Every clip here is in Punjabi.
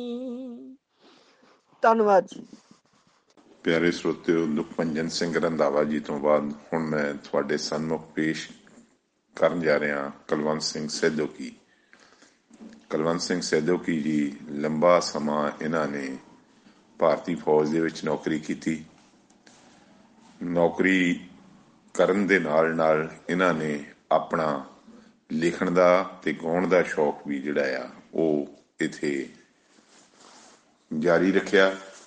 ਧੰਨਵਾਦ ਜੀ। ਪਿਆਰੇ ਸਰੋਤਿਓ, ਲੁਕਮੰਜਨ ਸਿੰਘ ਰੰਧਾਵਾ ਜੀ ਤੋਂ ਬਾਅਦ ਹੁਣ ਮੈਂ ਤੁਹਾਡੇ ਸਨਮੁਖ ਪੇਸ਼ ਕਰਨ ਜਾ ਰਿਹਾ ਕੁਲਵੰਤ ਸਿੰਘ ਸੈਦੋਕੀ। ਕੁਲਵੰਤ ਸਿੰਘ ਸੈਦੋਕੀ ਜੀ ਲੰਬਾ ਸਮਾਂ ਇਹਨਾਂ ਨੇ ਭਾਰਤੀ ਫੌਜ ਦੇ ਵਿੱਚ ਨੌਕਰੀ ਕੀਤੀ। ਨੌਕਰੀ ਕਰਨ ਦੇ ਨਾਲ ਨਾਲ ਇਹਨਾਂ ਨੇ ਆਪਣਾ ਲਿਖਣ ਦਾ ਤੇ ਗਾਉਣ ਦਾ ਸ਼ੌਕ ਵੀ ਜਿਹੜਾ ਆ ਉਹ ਇੱਥੇ ਜਾਰੀ ਰੱਖਿਆ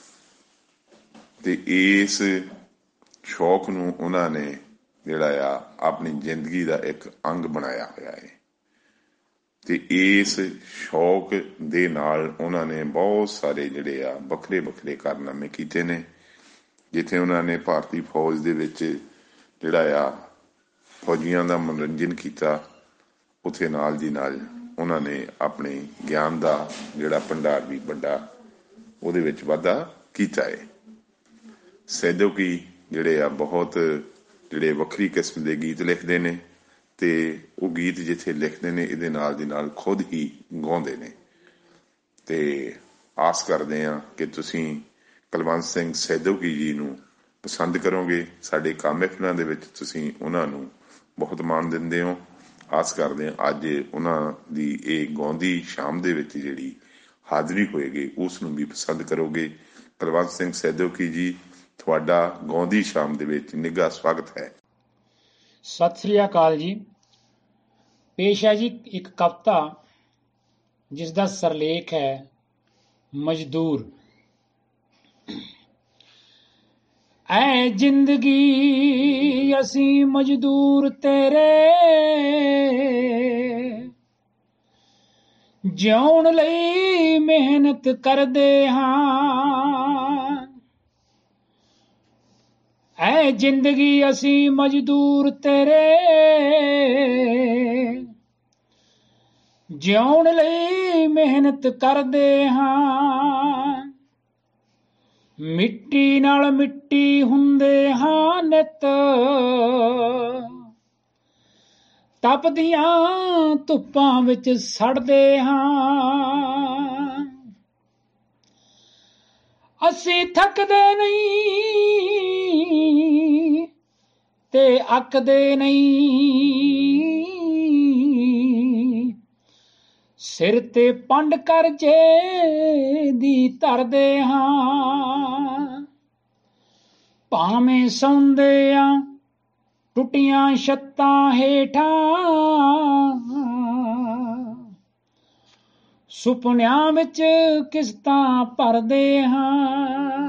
ਤੇ ਇਸ ਸ਼ੌਕ ਨੂੰ ਉਹਨਾਂ ਨੇ ਜਿਹੜਾ ਆ ਆਪਣੀ ਜ਼ਿੰਦਗੀ ਦਾ ਇੱਕ ਅੰਗ ਬਣਾਇਆ ਹੋਇਆ ਹੈ ਤੇ ਇਸ ਸ਼ੌਕ ਦੇ ਨਾਲ ਉਹਨਾਂ ਨੇ ਬਹੁਤ ਸਾਰੇ ਜਿਹੜੇ ਆ ਵੱਖਰੇ ਵੱਖਰੇ ਕਾਰਨਾਮੇ ਕੀਤੇ ਨੇ, ਜਿੱਥੇ ਉਹਨਾਂ ਨੇ ਭਾਰਤੀ ਫੌਜ ਦੇ ਵਿੱਚ ਜਿਹੜਾ ਆ ਫੌਜੀਆਂ ਦਾ ਮਨੋਰੰਜਨ ਕੀਤਾ, ਉੱਥੇ ਨਾਲ ਦੀ ਨਾਲ ਉਹਨਾਂ ਨੇ ਆਪਣੇ ਗਿਆਨ ਦਾ ਜਿਹੜਾ ਭੰਡਾਰ ਵੀ ਵੱਡਾ ਉਹਦੇ ਵਿੱਚ ਵਾਧਾ ਕੀਤਾ ਹੈ। ਸੈਦੋਕੀ ਜਿਹੜੇ ਆ ਬਹੁਤ ਜਿਹੜੇ ਵੱਖਰੀ ਕਿਸਮ ਦੇ ਗੀਤ ਲਿਖਦੇ ਨੇ ਤੇ ਉਹ ਗੀਤ ਜਿੱਥੇ ਲਿਖਦੇ ਨੇ ਇਹਦੇ ਨਾਲ ਦੀ ਨਾਲ ਖੁਦ ਹੀ ਗਾਉਂਦੇ ਨੇ ਤੇ ਆਸ ਕਰਦੇ ਹਾਂ ਕਿ ਤੁਸੀਂ ਕੁਲਵੰਤ ਸਿੰਘ ਸੈਦੋਕੀ ਜੀ ਨੂੰ ਪਸੰਦ ਕਰੋਗੇ। ਸਾਡੇ ਕਾਮਿਕਨਾਂ ਦੇ ਵਿੱਚ ਤੁਸੀਂ ਉਹਨਾਂ ਨੂੰ ਬਹੁਤ ਮਾਣ ਦਿੰਦੇ ਹੋ। ਆਸ ਕਰਦੇ ਹਾਂ ਅੱਜ ਉਹਨਾਂ ਦੀ ਇਹ ਗਾਉਂਦੀ ਸ਼ਾਮ ਦੇ ਵਿੱਚ ਜਿਹੜੀ ਹਾਜ਼ਰੀ ਹੋਏਗੀ ਉਸ ਨੂੰ ਵੀ ਪਸੰਦ ਕਰੋਗੇ। ਕੁਲਵੰਤ ਸਿੰਘ ਸੈਦੋਕੀ ਜੀ, ਤੁਹਾਡਾ ਗਾਉਂਦੀ ਸ਼ਾਮ ਦੇ ਵਿੱਚ ਨਿੱਘਾ ਸਵਾਗਤ ਹੈ। ਸਤਿ ਸ੍ਰੀ ਅਕਾਲ ਜੀ। ਪੇਸ਼ ਹੈ ਜੀ ਇੱਕ ਕਵਿਤਾ ਜਿਸ ਦਾ ਸਰਲੇਖ ਹੈ ਮਜ਼ਦੂਰ। ਐ ਜ਼ਿੰਦਗੀ ਅਸੀਂ ਮਜ਼ਦੂਰ ਤੇਰੇ, ਜਿਉਣ ਲਈ ਮਿਹਨਤ ਕਰਦੇ ਹਾਂ। ਐ ਜ਼ਿੰਦਗੀ ਅਸੀਂ ਮਜ਼ਦੂਰ ਤੇਰੇ, ਜਿਉਣ ਲਈ ਮਿਹਨਤ ਕਰਦੇ ਹਾਂ। ਮਿੱਟੀ ਨਾਲ ਮਿੱਟੀ ਹੁੰਦੇ ਹਾਂ ਨਿੱਤ, ਤਪਦੀਆਂ ਧੁੱਪਾਂ ਵਿੱਚ ਸੜਦੇ ਹਾਂ। ਅਸੀਂ ਥੱਕਦੇ ਨਹੀਂ ਤੇ ਅੱਕਦੇ ਨਹੀਂ, ਸਿਰ ਤੇ ਪੰਡ ਕਰਜ਼ੇ ਦੀ ਧਰਦੇ ਹਾਂ। ਭਾਵੇਂ ਸੌਂਦੇ ਆ ਟੁੱਟੀਆਂ ਛੱਤਾਂ ਹੇਠਾਂ, ਸੁਪਨਿਆਂ ਵਿੱਚ ਕਿਸ਼ਤਾਂ ਭਰਦੇ ਹਾਂ।